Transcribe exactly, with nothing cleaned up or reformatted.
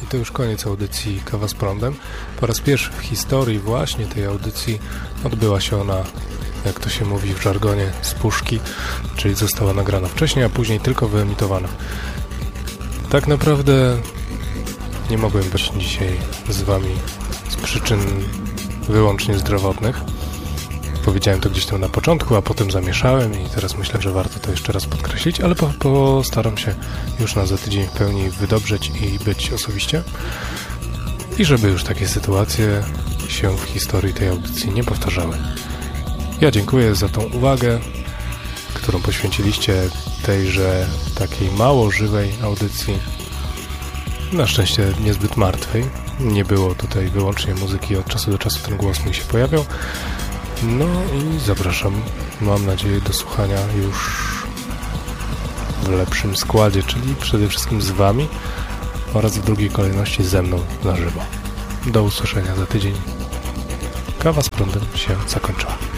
to już koniec audycji Kawa z prądem. Po raz pierwszy w historii właśnie tej audycji odbyła się ona, jak to się mówi w żargonie, z puszki, czyli została nagrana wcześniej, a później tylko wyemitowana. Tak naprawdę nie mogłem być dzisiaj z wami z przyczyn wyłącznie zdrowotnych. Powiedziałem to gdzieś tam na początku, a potem zamieszałem i teraz myślę, że warto to jeszcze raz podkreślić, ale po, postaram się już na za tydzień w pełni wydobrzeć i być osobiście. I żeby już takie sytuacje się w historii tej audycji nie powtarzały. Ja dziękuję za tą uwagę, którą poświęciliście tejże takiej mało żywej audycji. Na szczęście niezbyt martwej. Nie było tutaj wyłącznie muzyki, od czasu do czasu ten głos mi się pojawiał. No i zapraszam, mam nadzieję, do słuchania już w lepszym składzie, czyli przede wszystkim z wami oraz w drugiej kolejności ze mną na żywo. Do usłyszenia za tydzień. Kawa z prądem się zakończyła.